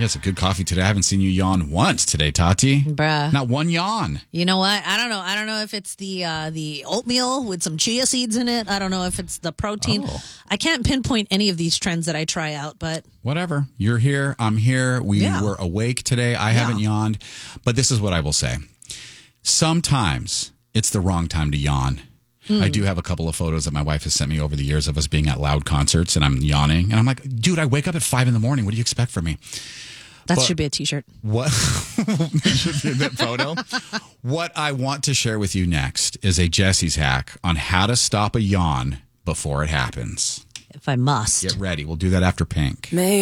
You got some good coffee today. I haven't seen you yawn once today, Tati. Bruh. Not one yawn. You know what? I don't know. I don't know if it's the oatmeal with some chia seeds in it. I don't know if it's the protein. Oh. I can't pinpoint any of these trends that I try out, but Whatever. You're here. I'm here. We were awake today. I haven't yawned. But this is what I will say. Sometimes it's the wrong time to yawn. I do have a couple of photos that my wife has sent me over the years of us being at loud concerts, and I'm yawning. And I'm like, dude, I wake up at 5 a.m. What do you expect from me? that should be a T-shirt. What should be in that photo? What I want to share with you next is a Jesse's hack on how to stop a yawn before it happens. If I must. Get ready. We'll do that after Pink.